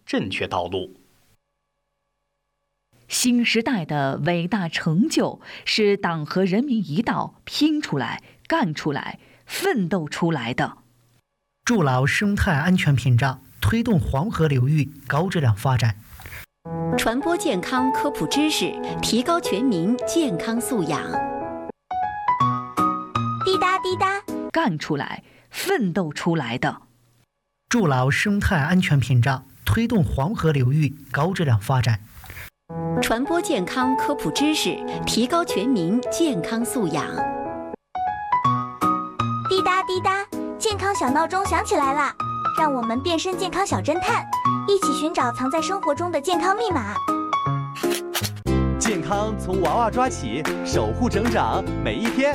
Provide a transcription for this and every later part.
正确道路。 新时代的伟大成就是党和人民一道拼出来、干出来、奋斗出来的。 筑牢生态安全屏障，推动黄河流域高质量发展。 传播健康科普知识，提高全民健康素养。 滴答滴答， 干出来、奋斗出来的。 筑牢生态安全屏障，推动黄河流域高质量发展。 传播健康科普知识，提高全民健康素养。 滴答滴答，健康小闹钟响起来了，让我们变身健康小侦探，一起寻找藏在生活中的健康密码。 健康从娃娃抓起，守护成长每一天。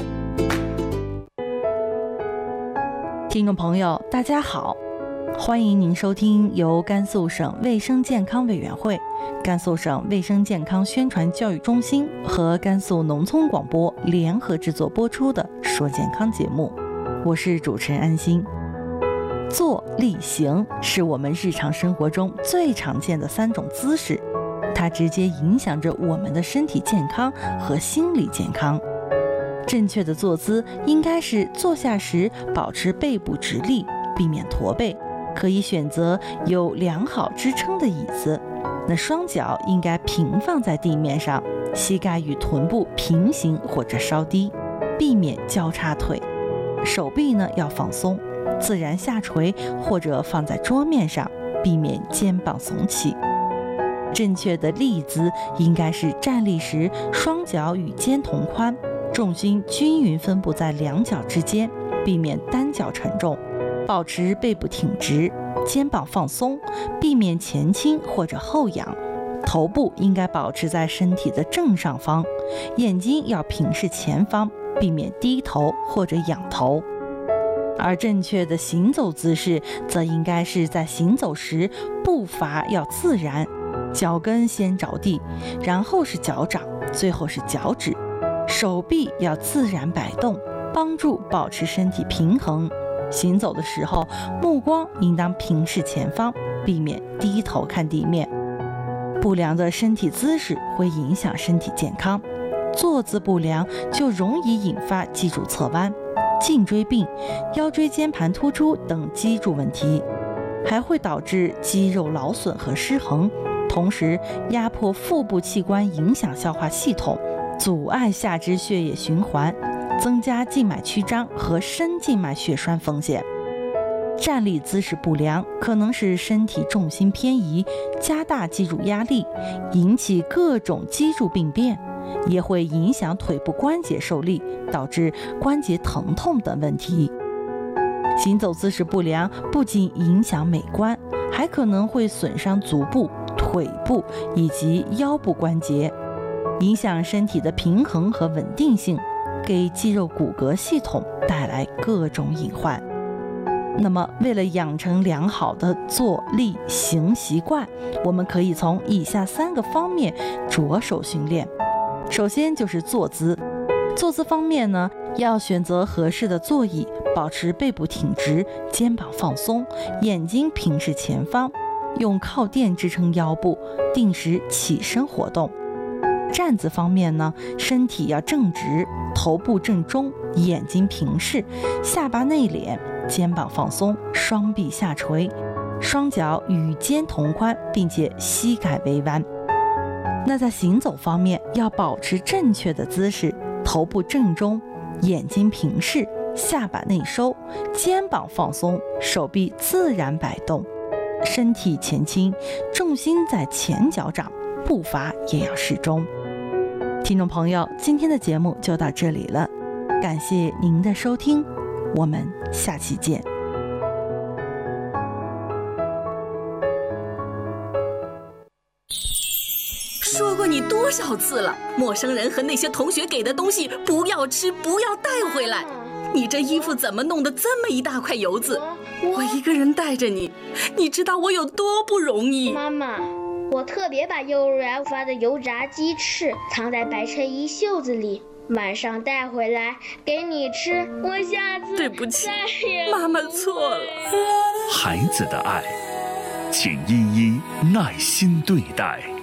听众朋友，大家好，欢迎您收听由甘肃省卫生健康委员会、甘肃省卫生健康宣传教育中心和甘肃农村广播联合制作播出的《说健康》节目，我是主持人安心。坐、立、行是我们日常生活中最常见的3种姿势，它直接影响着我们的身体健康和心理健康。正确的坐姿应该是坐下时保持背部直立，避免驼背，可以选择有良好支撑的椅子。那双脚应该平放在地面上，膝盖与臀部平行或者稍低，避免交叉腿。手臂呢要放松，自然下垂或者放在桌面上，避免肩膀耸起。正确的立姿应该是站立时双脚与肩同宽，重心均匀分布在两脚之间，避免单脚沉重，保持背部挺直，肩膀放松，避免前倾或者后仰。头部应该保持在身体的正上方，眼睛要平视前方，避免低头或者仰头。而正确的行走姿势则应该是在行走时步伐要自然，脚跟先着地，然后是脚掌，最后是脚趾。手臂要自然摆动，帮助保持身体平衡。行走的时候，目光应当平视前方，避免低头看地面。不良的身体姿势会影响身体健康，坐姿不良就容易引发脊柱侧弯、颈椎病、腰椎间盘突出等脊柱问题，还会导致肌肉劳损和失衡，同时压迫腹部器官，影响消化系统，阻碍下肢血液循环，增加静脉曲张和深静脉血栓风险。站立姿势不良可能使身体重心偏移，加大脊柱压力，引起各种脊柱病变，也会影响腿部关节受力，导致关节疼痛等问题。行走姿势不良不仅影响美观，还可能会损伤足部、腿部以及腰部关节，影响身体的平衡和稳定性，给肌肉骨骼系统带来各种隐患。那么为了养成良好的坐立行习惯，我们可以从以下3个方面着手训练。首先就是坐姿。坐姿方面呢，要选择合适的座椅，保持背部挺直，肩膀放松，眼睛平视前方，用靠垫支撑腰部，定时起身活动。站姿方面呢，身体要正直，头部正中，眼睛平视，下巴内敛，肩膀放松，双臂下垂，双脚与肩同宽，并且膝盖微弯。那在行走方面，要保持正确的姿势，头部正中，眼睛平视，下巴内收，肩膀放松，手臂自然摆动，身体前倾，重心在前脚掌，步伐也要适中。听众朋友，今天的节目就到这里了，感谢您的收听，我们下期见。 说过你多少次了，陌生人和那些同学给的东西不要吃，不要带回来。你这衣服怎么弄得这么一大块油渍？我一个人带着你，你知道我有多不容易。 妈妈，我特别把幼儿园发的油炸鸡翅藏在白衬衣袖子里，晚上带回来给你吃。我下次对不起，妈妈错了。 孩子的爱，请依依耐心对待。